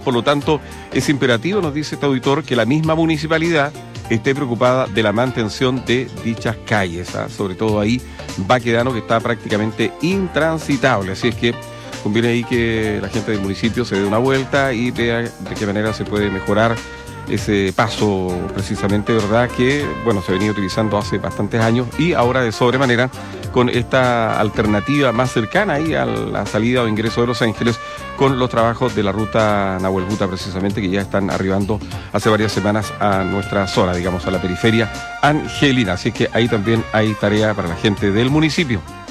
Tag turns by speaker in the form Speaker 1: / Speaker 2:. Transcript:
Speaker 1: por lo tanto es imperativo, nos dice este auditor, que la misma municipalidad esté preocupada de la mantención de dichas calles, sobre todo ahí Baquedano, que está prácticamente intransitable, así es que conviene ahí que la gente del municipio se dé una vuelta y vea de qué manera se puede mejorar ese paso precisamente, ¿verdad? Que, bueno, se venía utilizando hace bastantes años y ahora de sobremanera con esta alternativa más cercana ahí a la salida o ingreso de Los Ángeles con los trabajos de la ruta Nahuel Buta precisamente, que ya están arribando hace varias semanas a nuestra zona, digamos, a la periferia angelina. Así es que ahí también hay tarea para la gente del municipio.